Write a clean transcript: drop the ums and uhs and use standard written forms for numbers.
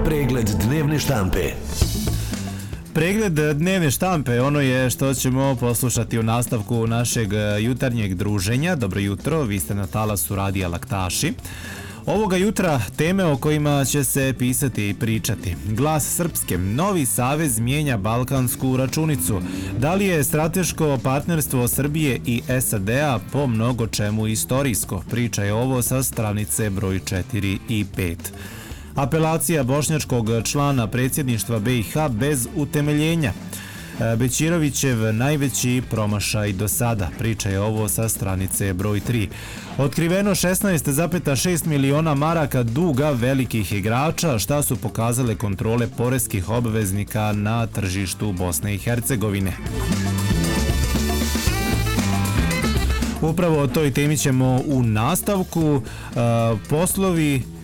Pregled dnevne štampe. Pregled dnevne štampe, ono je što ćemo poslušati u nastavku našeg jutarnjeg druženja. Dobro jutro, vi ste na talasu Radija Laktaši. Ovoga jutra teme o kojima će se pisati i pričati. Glas Srpske, novi savez mijenja balkansku računicu. Da li je strateško partnerstvo Srbije i SAD-a po mnogo čemu istorijsko? Priča je ovo sa stranice broj 4 i 5. Apelacija bošnjačkog člana predsjedništva BiH bez utemeljenja. Bećirovićev najveći promašaj do sada. Priča je ovo sa stranice broj 3. Otkriveno 16,6 miliona maraka duga velikih igrača, šta su pokazale kontrole poreskih obveznika na tržištu Bosne i Hercegovine. Upravo o toj temi ćemo u nastavku. Poslovi